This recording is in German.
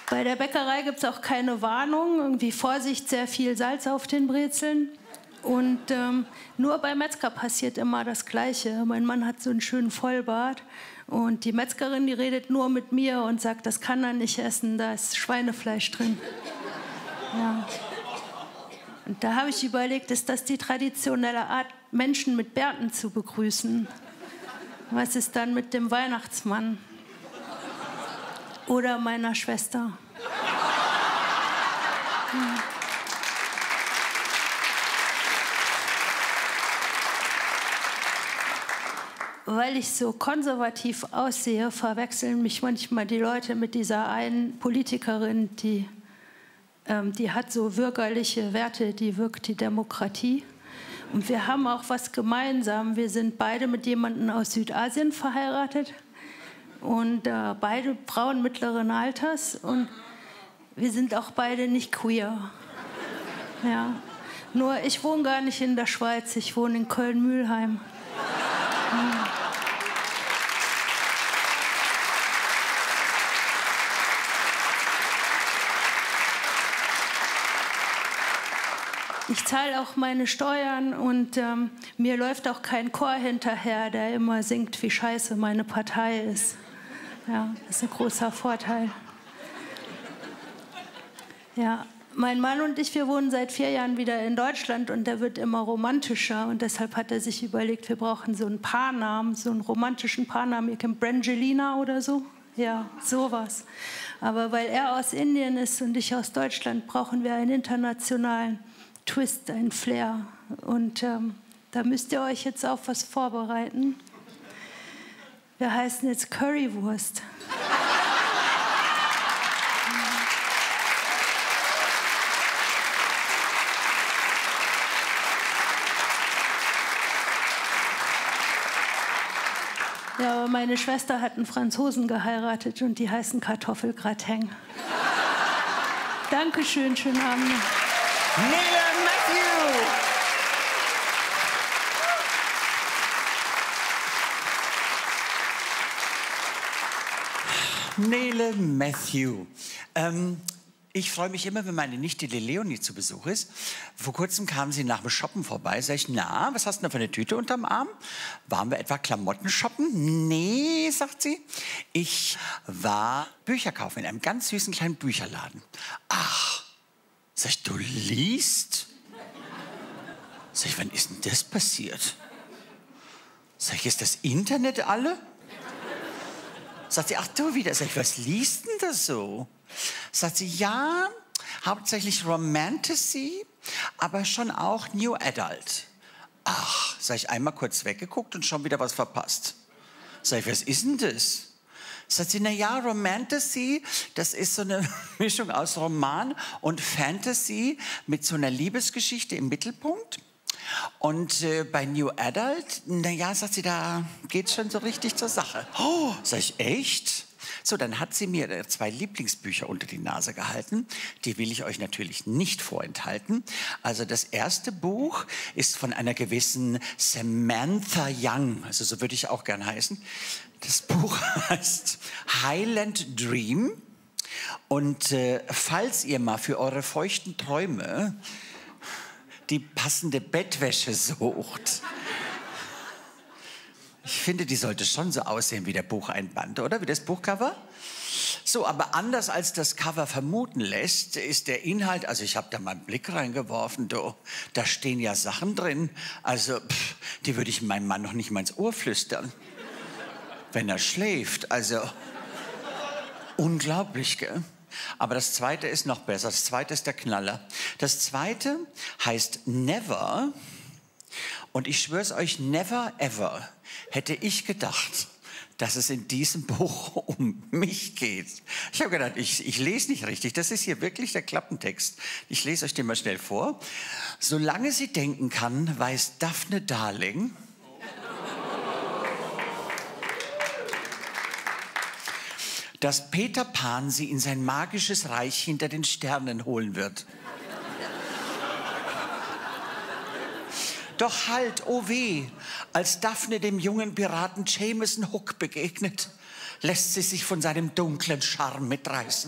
Bei der Bäckerei gibt es auch keine Warnung. Irgendwie Vorsicht, sehr viel Salz auf den Brezeln. Und nur bei Metzger passiert immer das Gleiche. Mein Mann hat so einen schönen Vollbart. Und die Metzgerin, die redet nur mit mir und sagt, das kann er nicht essen, da ist Schweinefleisch drin. Ja. Und da habe ich überlegt, ist das die traditionelle Art, Menschen mit Bärten zu begrüßen? Was ist dann mit dem Weihnachtsmann? Oder meiner Schwester? Hm. Weil ich so konservativ aussehe, verwechseln mich manchmal die Leute mit dieser einen Politikerin, die hat so bürgerliche Werte, die wirkt die Demokratie. Und wir haben auch was gemeinsam. Wir sind beide mit jemandem aus Südasien verheiratet und beide Frauen mittleren Alters. Und wir sind auch beide nicht queer. Ja. Nur ich wohne gar nicht in der Schweiz, ich wohne in Köln-Mülheim. Ich zahle auch meine Steuern und mir läuft auch kein Chor hinterher, der immer singt, wie scheiße meine Partei ist. Ja, das ist ein großer Vorteil. Ja, mein Mann und ich, wir wohnen seit 4 Jahren wieder in Deutschland und der wird immer romantischer und deshalb hat er sich überlegt, wir brauchen so einen Paarnamen, so einen romantischen Paarnamen. Ihr kennt Brangelina oder so? Ja, sowas. Aber weil er aus Indien ist und ich aus Deutschland, brauchen wir einen internationalen Twist, ein Flair. Und da müsst ihr euch jetzt auf was vorbereiten. Wir heißen jetzt Currywurst. Ja, aber meine Schwester hat einen Franzosen geheiratet und die heißen Kartoffelgratin. Dankeschön, schönen Abend. Nele Matthew! Nele Matthew. Ich freue mich immer, wenn meine Nichte die Leonie zu Besuch ist. Vor kurzem kam sie nach dem Shoppen vorbei. Sag ich, na, was hast du denn für eine Tüte unterm Arm? Waren wir etwa Klamotten shoppen? Nee, sagt sie. Ich war Bücher kaufen in einem ganz süßen kleinen Bücherladen. Ach, sag ich, du liest? Sag ich, wann ist denn das passiert? Sag ich, ist das Internet alle? Sagt sie, ach du wieder. Sag ich, was liest denn das so? Sagt sie, ja, hauptsächlich Romantasy, aber schon auch New Adult. Ach, sag ich, einmal kurz weggeguckt und schon wieder was verpasst. Sag ich, was ist denn das? Sagt sie, na ja, Romantasy, das ist so eine Mischung aus Roman und Fantasy mit so einer Liebesgeschichte im Mittelpunkt. Und bei New Adult, na ja, sagt sie, da geht's schon so richtig zur Sache. Oh, sag ich, echt? So, dann hat sie mir 2 Lieblingsbücher unter die Nase gehalten. Die will ich euch natürlich nicht vorenthalten. Also das erste Buch ist von einer gewissen Samantha Young. Also so würde ich auch gern heißen. Das Buch heißt Highland Dream. Und falls ihr mal für eure feuchten Träume die passende Bettwäsche sucht, ich finde, die sollte schon so aussehen wie der Bucheinband, oder? Wie das Buchcover? So, aber anders als das Cover vermuten lässt, ist der Inhalt, also ich habe da mal einen Blick reingeworfen, da stehen ja Sachen drin, also die würde ich meinem Mann noch nicht mal ins Ohr flüstern, wenn er schläft, also unglaublich, gell? Aber das zweite ist noch besser, das zweite ist der Knaller. Das zweite heißt Never. Und ich schwöre es euch, never ever hätte ich gedacht, dass es in diesem Buch um mich geht. Ich habe gedacht, ich lese nicht richtig. Das ist hier wirklich der Klappentext. Ich lese euch den mal schnell vor. Solange sie denken kann, weiß Daphne Darling, dass Peter Pan sie in sein magisches Reich hinter den Sternen holen wird. Doch halt, oh weh, als Daphne dem jungen Piraten Jameson Hook begegnet, lässt sie sich von seinem dunklen Charme mitreißen.